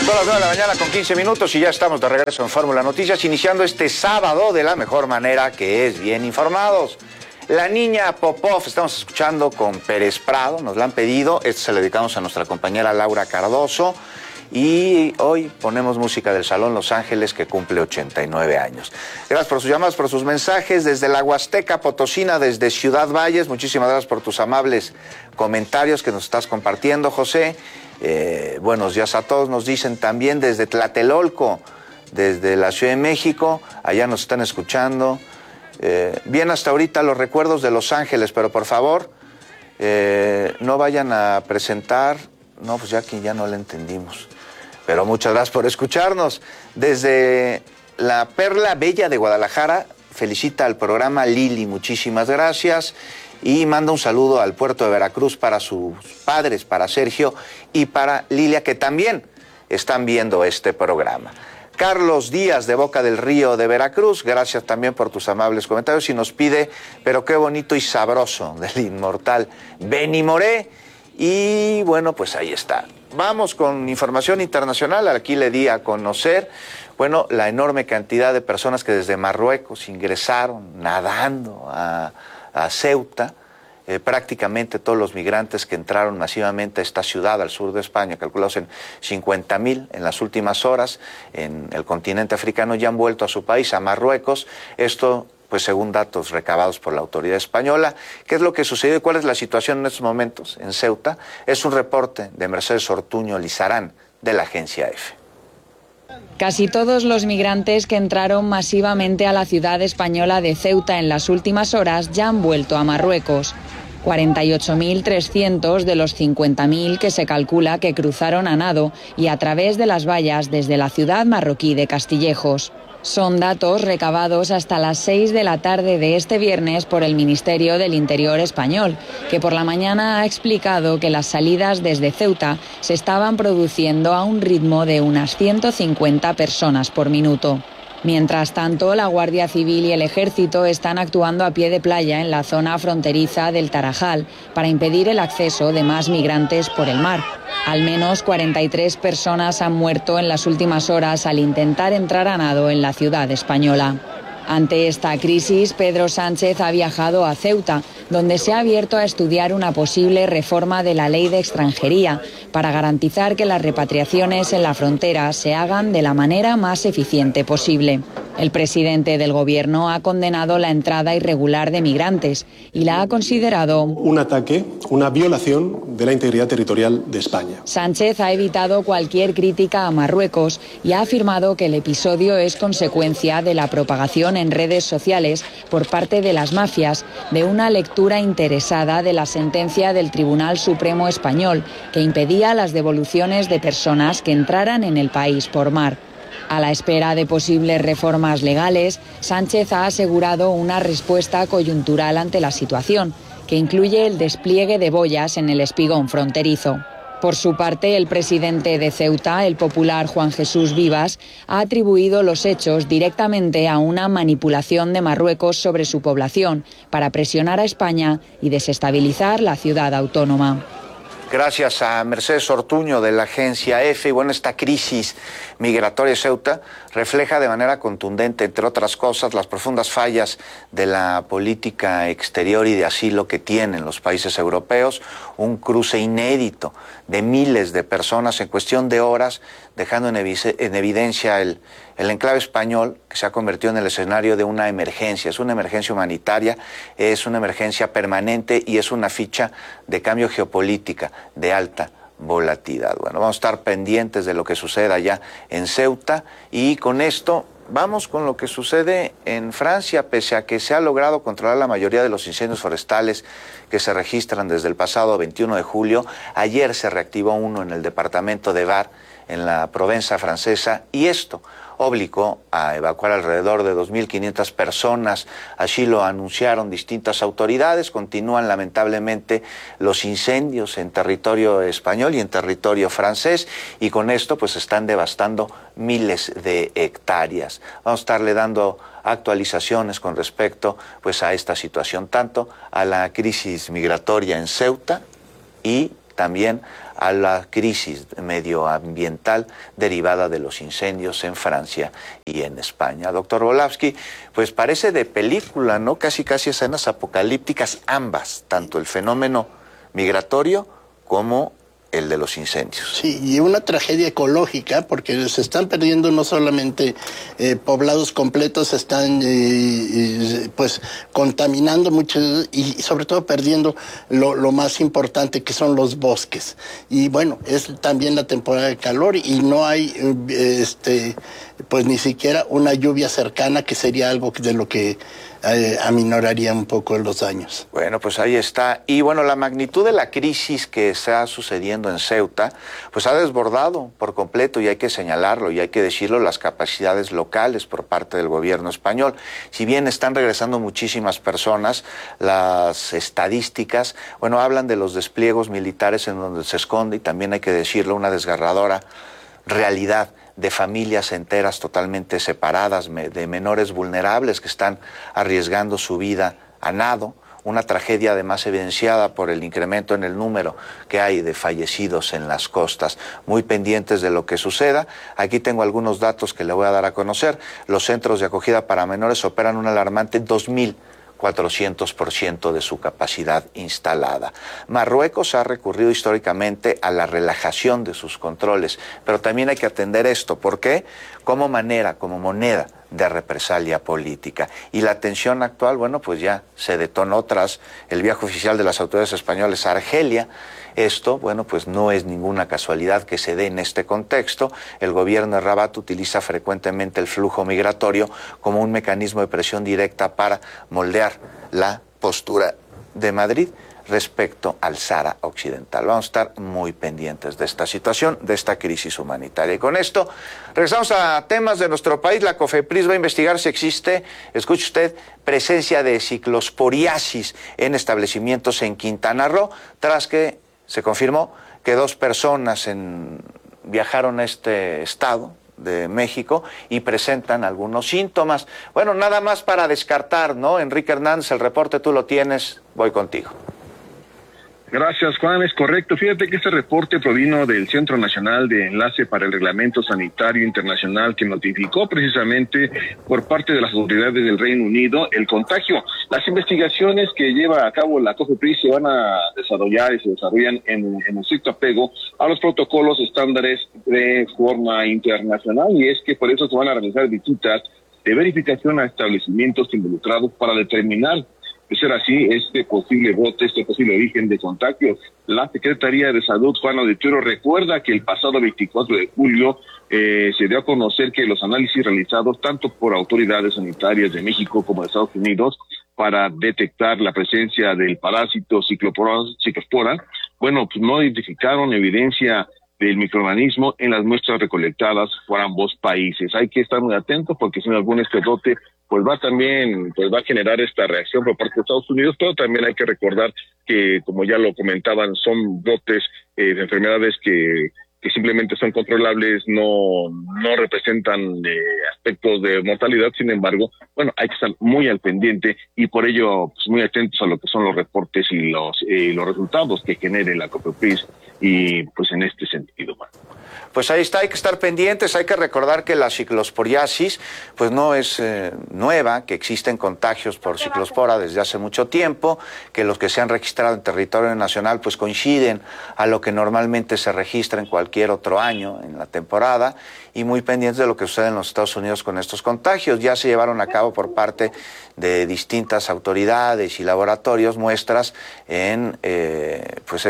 Son las 9 de la mañana con 15 minutos y ya estamos de regreso en Fórmula Noticias, iniciando este sábado de la mejor manera, que es bien informados. La niña Popov, estamos escuchando con Pérez Prado, nos la han pedido, esto se lo dedicamos a nuestra compañera Laura Cardoso, y hoy ponemos música del Salón Los Ángeles, que cumple 89 años. Gracias por sus llamadas, por sus mensajes desde la Huasteca Potosina, desde Ciudad Valles. Muchísimas gracias por tus amables comentarios que nos estás compartiendo, José. Buenos días a todos, nos dicen también desde Tlatelolco, desde la Ciudad de México, allá nos están escuchando. Bien hasta ahorita los recuerdos de Los Ángeles, pero por favor, no vayan a presentar, no, pues ya que ya no le entendimos, pero muchas gracias por escucharnos. Desde la Perla Bella de Guadalajara, felicita al programa Lili, muchísimas gracias. Y manda un saludo al puerto de Veracruz para sus padres, para Sergio y para Lilia, que también están viendo este programa. Carlos Díaz de Boca del Río de Veracruz, gracias también por tus amables comentarios, y nos pide, pero qué bonito y sabroso, del inmortal Benny Moré. Y bueno, pues ahí está. Vamos con información internacional. Aquí le di a conocer, bueno, la enorme cantidad de personas que desde Marruecos ingresaron nadando a Ceuta, prácticamente todos los migrantes que entraron masivamente a esta ciudad al sur de España, calculados en 50.000 en las últimas horas en el continente africano, ya han vuelto a su país, a Marruecos. Esto, pues según datos recabados por la autoridad española. ¿Qué es lo que sucedió y cuál es la situación en estos momentos en Ceuta? Es un reporte de Mercedes Ortuño Lizarán, de la agencia EFE. Casi todos los migrantes que entraron masivamente a la ciudad española de Ceuta en las últimas horas ya han vuelto a Marruecos. 48.300 de los 50.000 que se calcula que cruzaron a nado y a través de las vallas desde la ciudad marroquí de Castillejos. Son datos recabados hasta las 6 de la tarde de este viernes por el Ministerio del Interior español, que por la mañana ha explicado que las salidas desde Ceuta se estaban produciendo a un ritmo de unas 150 personas por minuto. Mientras tanto, la Guardia Civil y el Ejército están actuando a pie de playa en la zona fronteriza del Tarajal para impedir el acceso de más migrantes por el mar. Al menos 43 personas han muerto en las últimas horas al intentar entrar a nado en la ciudad española. Ante esta crisis, Pedro Sánchez ha viajado a Ceuta, donde se ha abierto a estudiar una posible reforma de la ley de extranjería para garantizar que las repatriaciones en la frontera se hagan de la manera más eficiente posible. El presidente del Gobierno ha condenado la entrada irregular de migrantes y la ha considerado un ataque, una violación de la integridad territorial de España. Sánchez ha evitado cualquier crítica a Marruecos y ha afirmado que el episodio es consecuencia de la propagación en redes sociales por parte de las mafias de una lectura interesada de la sentencia del Tribunal Supremo Español que impedía las devoluciones de personas que entraran en el país por mar. A la espera de posibles reformas legales, Sánchez ha asegurado una respuesta coyuntural ante la situación, que incluye el despliegue de boyas en el espigón fronterizo. Por su parte, el presidente de Ceuta, el popular Juan Jesús Vivas, ha atribuido los hechos directamente a una manipulación de Marruecos sobre su población para presionar a España y desestabilizar la ciudad autónoma. Gracias a Mercedes Ortuño de la agencia EFE. Y bueno, esta crisis migratoria de Ceuta refleja de manera contundente, entre otras cosas, las profundas fallas de la política exterior y de asilo que tienen los países europeos, un cruce inédito de miles de personas en cuestión de horas, dejando en evidencia el enclave español, que se ha convertido en el escenario de una emergencia. Es una emergencia humanitaria, es una emergencia permanente y es una ficha de cambio geopolítica de alta volatilidad. Bueno, vamos a estar pendientes de lo que suceda allá en Ceuta, y con esto vamos con lo que sucede en Francia. Pese a que se ha logrado controlar la mayoría de los incendios forestales que se registran desde el pasado 21 de julio, ayer se reactivó uno en el departamento de Var, en la Provenza francesa, y esto obligó a evacuar alrededor de 2.500 personas. Así lo anunciaron distintas autoridades. Continúan lamentablemente los incendios en territorio español y en territorio francés, y con esto pues están devastando miles de hectáreas. Vamos a estarle dando actualizaciones con respecto pues a esta situación, tanto a la crisis migratoria en Ceuta y también a la crisis medioambiental derivada de los incendios en Francia y en España. Doctor Volavsky, pues parece de película, ¿no? Casi escenas apocalípticas ambas, tanto el fenómeno migratorio como el de los incendios. Sí, y una tragedia ecológica, porque se están perdiendo no solamente poblados completos, se están pues contaminando mucho y sobre todo perdiendo lo más importante, que son los bosques. Y bueno, es también la temporada de calor y no hay pues ni siquiera una lluvia cercana, que sería algo de lo que aminoraría un poco los daños. Bueno, pues ahí está. Y bueno, la magnitud de la crisis que está sucediendo en Ceuta, pues ha desbordado por completo, y hay que señalarlo, y hay que decirlo, las capacidades locales por parte del gobierno español. Si bien están regresando muchísimas personas, las estadísticas, bueno, hablan de los despliegos militares en donde se esconde, y también hay que decirlo, una desgarradora realidad de familias enteras totalmente separadas, de menores vulnerables que están arriesgando su vida a nado, una tragedia además evidenciada por el incremento en el número que hay de fallecidos en las costas. Muy pendientes de lo que suceda. Aquí tengo algunos datos que le voy a dar a conocer. Los centros de acogida para menores operan un alarmante 2.400% de su capacidad instalada. Marruecos ha recurrido históricamente a la relajación de sus controles, pero también hay que atender esto. ¿Por qué? Como moneda de represalia política. Y la tensión actual, bueno, pues ya se detonó tras el viaje oficial de las autoridades españolas a Argelia. Esto, bueno, pues no es ninguna casualidad que se dé en este contexto. El gobierno de Rabat utiliza frecuentemente el flujo migratorio como un mecanismo de presión directa para moldear la postura de Madrid respecto al Sáhara Occidental. Vamos a estar muy pendientes de esta situación, de esta crisis humanitaria. Y con esto regresamos a temas de nuestro país. La COFEPRIS va a investigar si existe, escuche usted, presencia de ciclosporiasis en establecimientos en Quintana Roo, tras que se confirmó que 2 personas viajaron a este estado de México y presentan algunos síntomas. Bueno, nada más para descartar, ¿no? Enrique Hernández, el reporte tú lo tienes, voy contigo. Gracias, Juan, es correcto. Fíjate que este reporte provino del Centro Nacional de Enlace para el Reglamento Sanitario Internacional, que notificó precisamente por parte de las autoridades del Reino Unido el contagio. Las investigaciones que lleva a cabo la COFEPRIS se van a desarrollar y se desarrollan en estricto apego a los protocolos estándares de forma internacional, y es que por eso se van a realizar visitas de verificación a establecimientos involucrados para determinar, de ser así, este posible brote, este posible origen de contagio. La Secretaría de Salud, Juan Auditorio, recuerda que el pasado 24 de julio se dio a conocer que los análisis realizados tanto por autoridades sanitarias de México como de Estados Unidos para detectar la presencia del parásito ciclospora, bueno, pues no identificaron evidencia del microorganismo en las muestras recolectadas por ambos países. Hay que estar muy atentos, porque si no, algún brote pues va a generar esta reacción por parte de Estados Unidos, pero también hay que recordar que, como ya lo comentaban, son brotes de enfermedades que simplemente son controlables, no representan aspectos de mortalidad. Sin embargo, bueno, hay que estar muy al pendiente y por ello pues muy atentos a lo que son los reportes y los resultados que genere la COFEPRIS, y pues en este sentido, bueno. Pues ahí está, hay que estar pendientes, hay que recordar que la ciclosporiasis pues no es nueva, que existen contagios por ciclospora desde hace mucho tiempo, que los que se han registrado en territorio nacional pues coinciden a lo que normalmente se registra en cualquier otro año en la temporada, y muy pendientes de lo que sucede en los Estados Unidos con estos contagios. Ya se llevaron a cabo por parte de distintas autoridades y laboratorios muestras en pues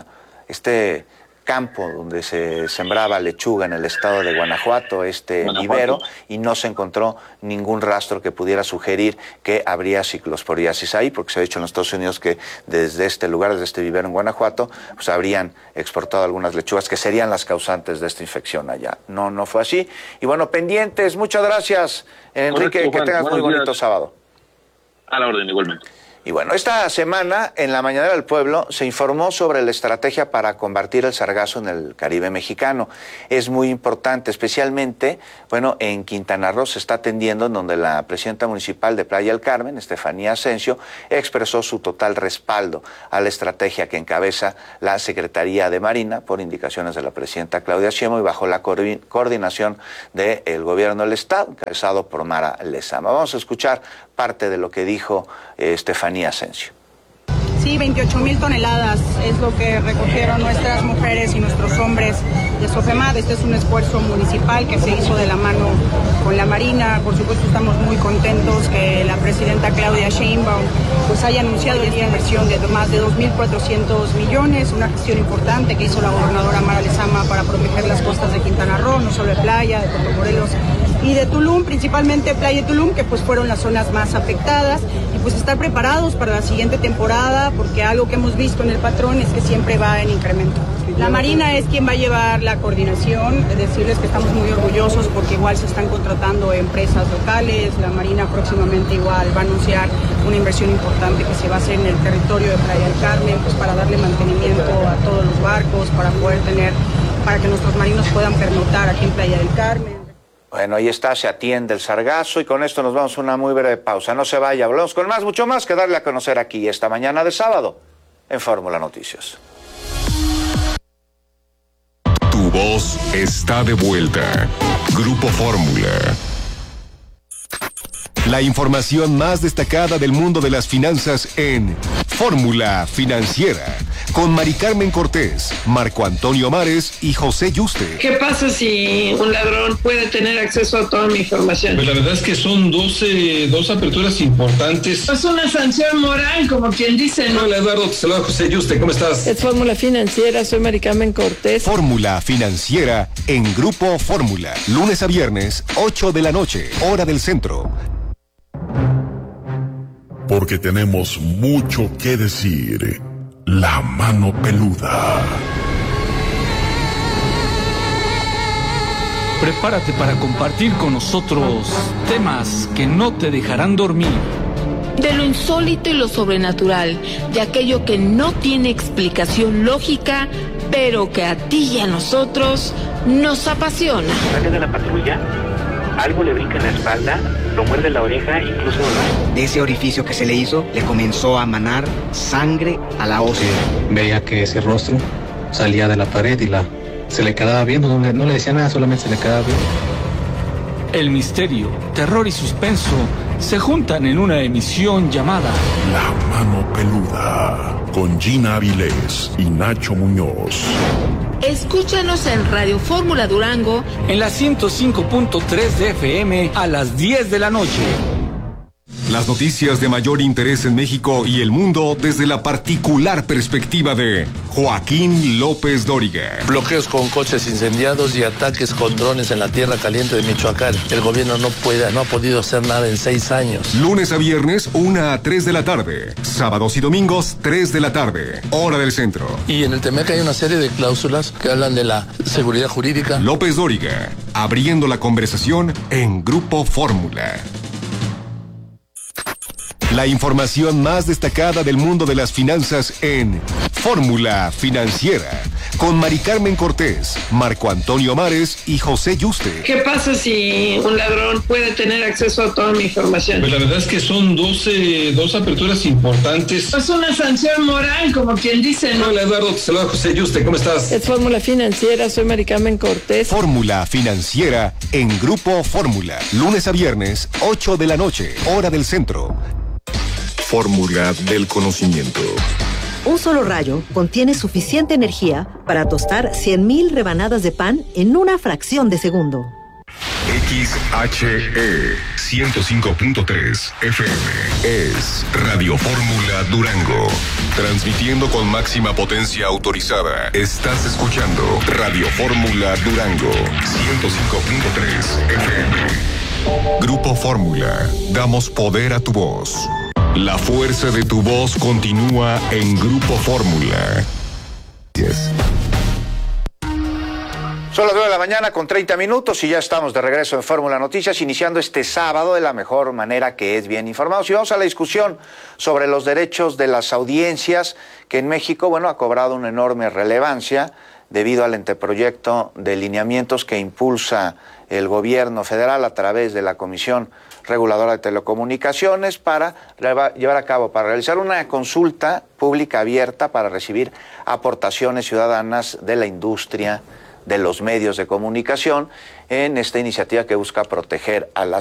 este campo donde se sembraba lechuga en el estado de Guanajuato, vivero, y no se encontró ningún rastro que pudiera sugerir que habría ciclosporiasis ahí, porque se ha dicho en los Estados Unidos que desde este lugar, desde este vivero en Guanajuato, pues habrían exportado algunas lechugas que serían las causantes de esta infección allá. No fue así. Y bueno, pendientes, muchas gracias, Enrique, correcto, Juan, que tengas muy bonito sábado. A la orden, igualmente. Y bueno, esta semana en la Mañanera del Pueblo se informó sobre la estrategia para combatir el sargazo en el Caribe mexicano. Es muy importante, especialmente, bueno, en Quintana Roo se está atendiendo, en donde la presidenta municipal de Playa del Carmen, Estefanía Asensio, expresó su total respaldo a la estrategia que encabeza la Secretaría de Marina por indicaciones de la presidenta Claudia Sheinbaum y bajo la coordinación del gobierno del Estado, encabezado por Mara Lezama. Vamos a escuchar parte de lo que dijo Estefanía Asensio. Sí, 28,000 toneladas es lo que recogieron nuestras mujeres y nuestros hombres de SOFEMAD. Este es un esfuerzo municipal que se hizo de la mano con la Marina. Por supuesto, estamos muy contentos que la presidenta Claudia Sheinbaum pues haya anunciado esta inversión de más de 2.400 millones, una gestión importante que hizo la gobernadora Mara Lezama para proteger las costas de Quintana Roo, no solo de Playa, de Puerto Morelos y de Tulum, principalmente Playa y Tulum, que pues fueron las zonas más afectadas, y pues estar preparados para la siguiente temporada, porque algo que hemos visto en el patrón es que siempre va en incremento. La Marina es quien va a llevar la coordinación, decirles que estamos muy orgullosos porque igual se están contratando empresas locales, la Marina próximamente igual va a anunciar una inversión importante que se va a hacer en el territorio de Playa del Carmen, pues para darle mantenimiento a todos los barcos, para que nuestros marinos puedan pernoctar aquí en Playa del Carmen. Bueno, ahí está, se atiende el sargazo y con esto nos vamos a una muy breve pausa. No se vaya, hablamos con más, mucho más que darle a conocer aquí esta mañana de sábado en Fórmula Noticias. Tu voz está de vuelta. Grupo Fórmula. La información más destacada del mundo de las finanzas en Fórmula Financiera, con Mari Carmen Cortés, Marco Antonio Mares y José Yuste. ¿Qué pasa si un ladrón puede tener acceso a toda mi información? Pues la verdad es que son dos aperturas importantes. Es una sanción moral, como quien dice, ¿no? Hola Eduardo, te saluda José Yuste, ¿cómo estás? Es Fórmula Financiera, soy Mari Carmen Cortés. Fórmula Financiera en Grupo Fórmula, lunes a viernes, 8 de la noche, hora del centro. Porque tenemos mucho que decir. La mano peluda. Prepárate para compartir con nosotros temas que no te dejarán dormir. De lo insólito y lo sobrenatural, de aquello que no tiene explicación lógica, pero que a ti y a nosotros nos apasiona. Sale de la patrulla, algo le brinca en la espalda, lo muerde la oreja, incluso de ese orificio que se le hizo, le comenzó a manar sangre a la ósea. Veía que ese rostro salía de la pared y se le quedaba viendo, no le decía nada, solamente se le quedaba viendo. El misterio, terror y suspenso se juntan en una emisión llamada La Mano Peluda, con Gina Avilés y Nacho Muñoz. Escúchanos en Radio Fórmula Durango en la 105.3 de FM a las 10 de la noche. Las noticias de mayor interés en México y el mundo desde la particular perspectiva de Joaquín López Dóriga. Bloqueos con coches incendiados y ataques con drones en la tierra caliente de Michoacán. El gobierno no ha podido hacer nada en 6 años. Lunes a viernes, 1 a 3 de la tarde. Sábados y domingos, 3 de la tarde. Hora del centro. Y en el TEMEC hay una serie de cláusulas que hablan de la seguridad jurídica. López Dóriga, abriendo la conversación en Grupo Fórmula. La información más destacada del mundo de las finanzas en Fórmula Financiera, con Mari Carmen Cortés, Marco Antonio Mares y José Yuste. ¿Qué pasa si un ladrón puede tener acceso a toda mi información? Pues la verdad es que son dos aperturas importantes. Es una sanción moral, como quien dice, ¿no? Hola Eduardo, te saluda José Yuste, ¿cómo estás? Es Fórmula Financiera, soy Mari Carmen Cortés. Fórmula Financiera en Grupo Fórmula, lunes a viernes, 8 de la noche, hora del centro. Fórmula del conocimiento. Un solo rayo contiene suficiente energía para tostar 100,000 rebanadas de pan en una fracción de segundo. XHE 105.3 FM es Radio Fórmula Durango. Transmitiendo con máxima potencia autorizada. Estás escuchando Radio Fórmula Durango 105.3 FM. Grupo Fórmula. Damos poder a tu voz. La fuerza de tu voz continúa en Grupo Fórmula. Son las 9 de la mañana con 30 minutos y ya estamos de regreso en Fórmula Noticias, iniciando este sábado de la mejor manera, que es bien informados. Y vamos a la discusión sobre los derechos de las audiencias, que en México, bueno, ha cobrado una enorme relevancia debido al anteproyecto de lineamientos que impulsa el gobierno federal a través de la Comisión Reguladora de Telecomunicaciones para realizar una consulta pública abierta para recibir aportaciones ciudadanas de la industria de los medios de comunicación en esta iniciativa que busca proteger a las